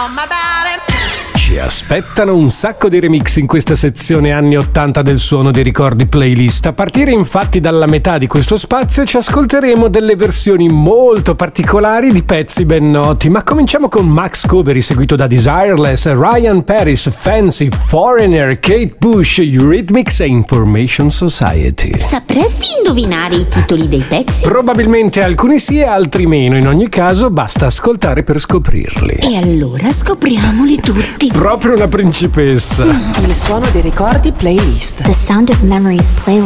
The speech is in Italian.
Ci aspettano un sacco di remix in questa sezione anni 80 del Suono dei Ricordi playlist. A partire infatti dalla metà di questo spazio ci ascolteremo delle versioni molto particolari di pezzi ben noti, ma cominciamo con Max Coveri seguito da Desireless, Ryan Paris, Fancy, Foreigner, Kate Bush, Eurythmics e Information Society. Sapresti indovinare i titoli dei pezzi? Probabilmente alcuni sì e altri meno, in ogni caso basta ascoltare per scoprirli. E allora scopriamoli tutti. Proprio una principessa. Il Suono dei Ricordi playlist. The Sound of Memories playlist.